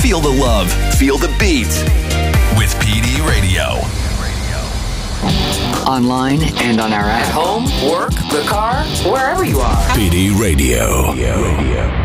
Feel the love. Feel the beat. With PD Radio. Online and on our app. At home, work, the car, wherever you are. PD Radio.